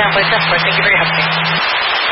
Sounds like desperate. Thank you for your help.